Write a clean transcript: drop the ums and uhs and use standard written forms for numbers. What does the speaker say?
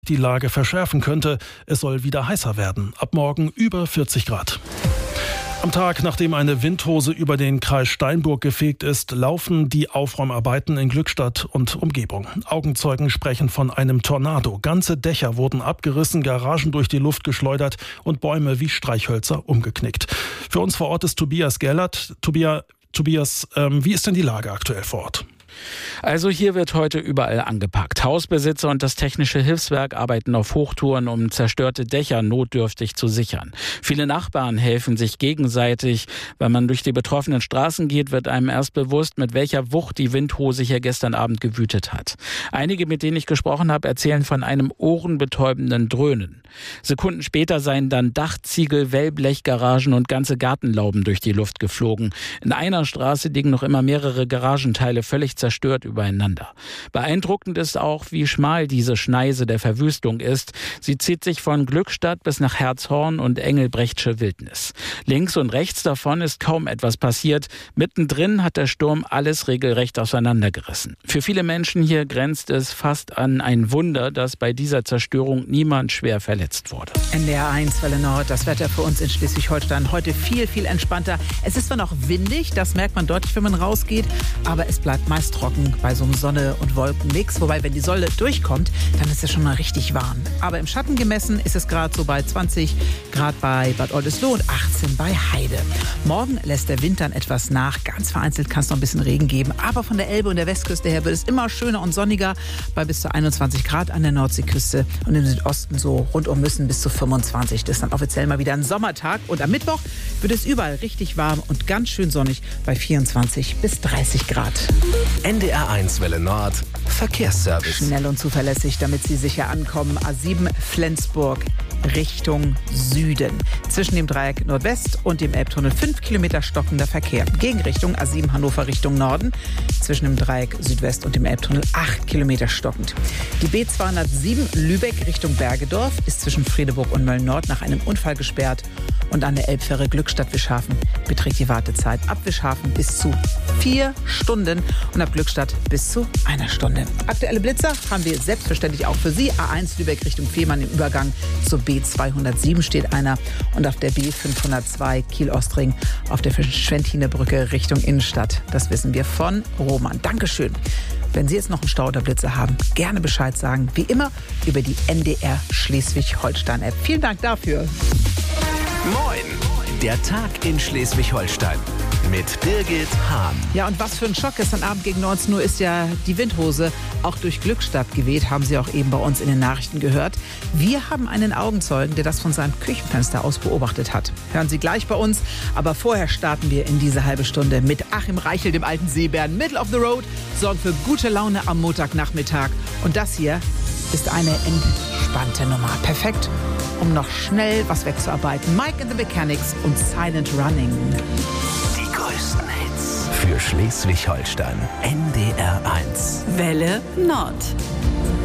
die Lage verschärfen könnte. Es soll wieder heißer werden. Ab morgen über 40 Grad. Am Tag, nachdem eine Windhose über den Kreis Steinburg gefegt ist, laufen die Aufräumarbeiten in Glückstadt und Umgebung. Augenzeugen sprechen von einem Tornado. Ganze Dächer wurden abgerissen, Garagen durch die Luft geschleudert und Bäume wie Streichhölzer umgeknickt. Für uns vor Ort ist Tobias Gerlert. Tobias, wie ist denn die Lage aktuell vor Ort? Also hier wird heute überall angepackt. Hausbesitzer und das Technische Hilfswerk arbeiten auf Hochtouren, um zerstörte Dächer notdürftig zu sichern. Viele Nachbarn helfen sich gegenseitig. Wenn man durch die betroffenen Straßen geht, wird einem erst bewusst, mit welcher Wucht die Windhose hier gestern Abend gewütet hat. Einige, mit denen ich gesprochen habe, erzählen von einem ohrenbetäubenden Dröhnen. Sekunden später seien dann Dachziegel, Wellblechgaragen und ganze Gartenlauben durch die Luft geflogen. In einer Straße liegen noch immer mehrere Garagenteile völlig zerstört übereinander. Beeindruckend ist auch, wie schmal diese Schneise der Verwüstung ist. Sie zieht sich von Glückstadt bis nach Herzhorn und Engelbrechtsche Wildnis. Links und rechts davon ist kaum etwas passiert. Mittendrin hat der Sturm alles regelrecht auseinandergerissen. Für viele Menschen hier grenzt es fast an ein Wunder, dass bei dieser Zerstörung niemand schwer verletzt wurde. NDR 1 Welle Nord, das Wetter für uns in Schleswig-Holstein heute viel, viel entspannter. Es ist zwar noch windig, das merkt man deutlich, wenn man rausgeht, aber es bleibt meist trocken bei so einem Sonne- und Wolkenmix. Wobei, wenn die Sonne durchkommt, dann ist es schon mal richtig warm. Aber im Schatten gemessen ist es gerade so bei 20 Grad bei Bad Oldesloe und 18 bei Heide. Morgen lässt der Wind dann etwas nach. Ganz vereinzelt kann es noch ein bisschen Regen geben. Aber von der Elbe und der Westküste her wird es immer schöner und sonniger bei bis zu 21 Grad an der Nordseeküste und im Südosten so rund um Müssen bis zu 25. Das ist dann offiziell mal wieder ein Sommertag. Und am Mittwoch wird es überall richtig warm und ganz schön sonnig bei 24 bis 30 Grad. NDR 1 Welle Nord, Verkehrsservice. Schnell und zuverlässig, damit Sie sicher ankommen. A7 Flensburg Richtung Süden. Zwischen dem Dreieck Nordwest und dem Elbtunnel 5 Kilometer stockender Verkehr. Gegenrichtung A7 Hannover Richtung Norden. Zwischen dem Dreieck Südwest und dem Elbtunnel 8 Kilometer stockend. Die B207 Lübeck Richtung Bergedorf ist zwischen Fredeburg und Mölln-Nord nach einem Unfall gesperrt. Und an der Elbfähre Glückstadt-Wischhafen beträgt die Wartezeit ab Wischhafen bis zu 4 Stunden und ab Glückstadt bis zu 1 Stunde. Aktuelle Blitzer haben wir selbstverständlich auch für Sie. A1 Lübeck Richtung Fehmarn im Übergang zur B207 steht einer und auf der B502 Kiel-Ostring auf der Schwentiner Brücke Richtung Innenstadt. Das wissen wir von Roman. Dankeschön. Wenn Sie jetzt noch einen Stau oder Blitzer haben, gerne Bescheid sagen. Wie immer über die NDR Schleswig-Holstein-App. Vielen Dank dafür. Moin, der Tag in Schleswig-Holstein mit Birgit Hahn. Ja, und was für ein Schock. Gestern Abend gegen 19 Uhr ist ja die Windhose auch durch Glückstadt geweht, haben Sie auch eben bei uns in den Nachrichten gehört. Wir haben einen Augenzeugen, der das von seinem Küchenfenster aus beobachtet hat. Hören Sie gleich bei uns, aber vorher starten wir in diese halbe Stunde mit Achim Reichel, dem alten Seebären. Middle of the Road sorgen für gute Laune am Montagnachmittag. Und das hier ist eine entspannte Nummer. Perfekt, um noch schnell was wegzuarbeiten. Mike and the Mechanics und Silent Running. Die größten Hits für Schleswig-Holstein. NDR 1. Welle Nord.